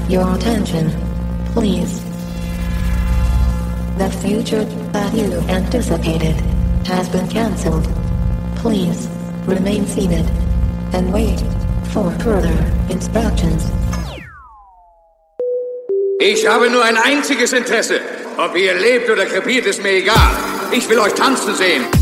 Your attention, please. The future that you anticipated has been cancelled. Please remain seated and wait for further instructions. Ich habe nur ein einziges Interesse. Ob ihr lebt oder krepiert, ist mir egal. Ich will euch tanzen sehen.